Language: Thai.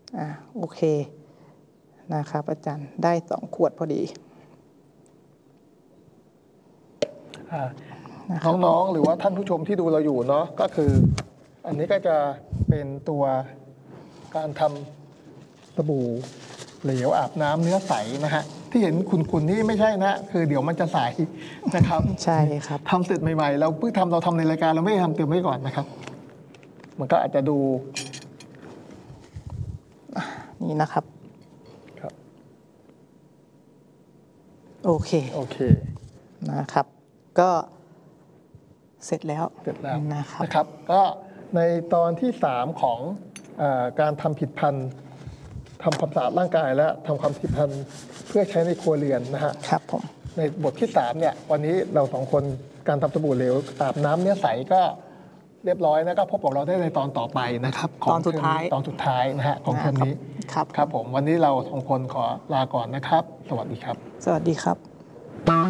โอเคนะครับอาจารย์ได้2 ขวดพอดีน้องๆหรือว่าท่านผู้ชมที่ดูเราอยู่เนาะก็คืออันนี้ก็จะเป็นตัวการทำสบู่เหลวอาบน้ำเนื้อใสนะฮะที่เห็นขุ่นๆนี่ไม่ใช่นะคือเดี๋ยวมันจะใสนะครับใช่ครับทำเสร็จใหม่ๆเราเพิ่งเราทำในรายการเราไม่ได้ทำเตรียมไว้ก่อนนะครับมันก็อาจจะดูนี่นะครับครับโอเคนะครับก็เสร็จแล้วนะครับก็ในตอนที่3ของการทำผิดพันธุ์ทำความสะอาดร่างกายและทำความผิดพันธุ์เพื่อใช้ในครัวเรือนนะฮะครับผมในบทที่3เนี่ยวันนี้เรา2คนการทำสบู่เหลวอาบน้ำเนื้อใสก็เรียบร้อยนะก็พบกับเราได้ในตอนต่อไปนะครับตอนสุดท้ายนะฮะของเทอมนี้ครับผมวันนี้เรา2คนขอลาก่อนนะครับสวัสดีครับสวัสดีครับ